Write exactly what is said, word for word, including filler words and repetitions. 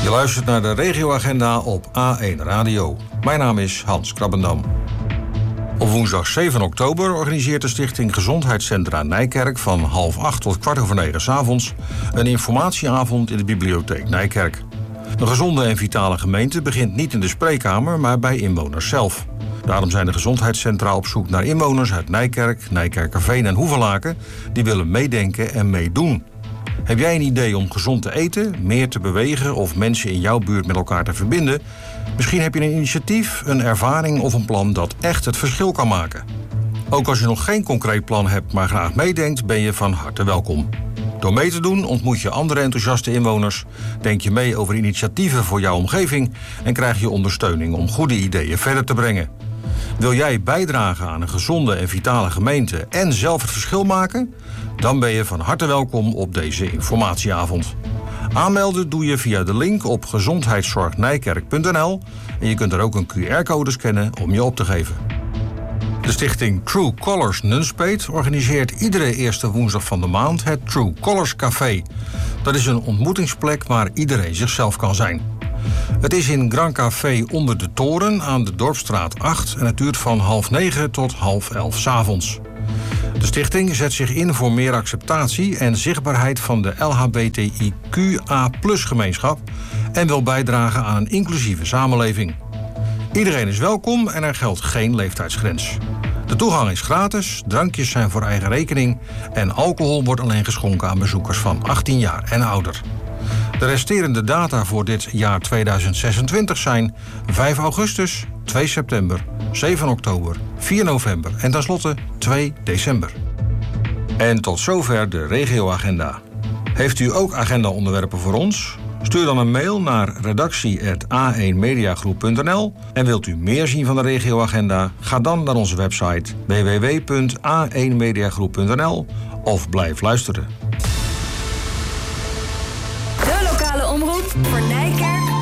Je luistert naar de regioagenda op A één Radio. Mijn naam is Hans Krabbendam. Op woensdag zeven oktober organiseert de Stichting Gezondheidscentra Nijkerk van half acht tot kwart over negen 's avonds een informatieavond in de bibliotheek Nijkerk. Een gezonde en vitale gemeente begint niet in de spreekkamer, maar bij inwoners zelf. Daarom zijn de gezondheidscentra op zoek naar inwoners uit Nijkerk, Nijkerkerveen en Hoevelaken die willen meedenken en meedoen. Heb jij een idee om gezond te eten, meer te bewegen of mensen in jouw buurt met elkaar te verbinden? Misschien heb je een initiatief, een ervaring of een plan dat echt het verschil kan maken. Ook als je nog geen concreet plan hebt, maar graag meedenkt, ben je van harte welkom. Door mee te doen ontmoet je andere enthousiaste inwoners, denk je mee over initiatieven voor jouw omgeving en krijg je ondersteuning om goede ideeën verder te brengen. Wil jij bijdragen aan een gezonde en vitale gemeente en zelf het verschil maken? Dan ben je van harte welkom op deze informatieavond. Aanmelden doe je via de link op gezondheidszorgnijkerk punt n l en je kunt er ook een Q R-code scannen om je op te geven. De stichting True Colors Nunspeet organiseert iedere eerste woensdag van de maand het True Colors Café. Dat is een ontmoetingsplek waar iedereen zichzelf kan zijn. Het is in Grand Café onder de toren aan de Dorpsstraat acht en het duurt van half negen tot half elf 's avonds. De stichting zet zich in voor meer acceptatie en zichtbaarheid van de L H B T I Q A plus gemeenschap en wil bijdragen aan een inclusieve samenleving. Iedereen is welkom en er geldt geen leeftijdsgrens. De toegang is gratis, drankjes zijn voor eigen rekening en alcohol wordt alleen geschonken aan bezoekers van achttien jaar en ouder. De resterende data voor dit jaar tweeduizend zesentwintig zijn vijf augustus, twee september, zeven oktober, vier november en tenslotte twee december. En tot zover de regioagenda. Heeft u ook agendaonderwerpen voor ons? Stuur dan een mail naar redactie apenstaartje a één mediagroep punt n l en wilt u meer zien van de regioagenda? Ga dan naar onze website w w w punt a één mediagroep punt n l of blijf luisteren. De lokale omroep voor Nijkerk,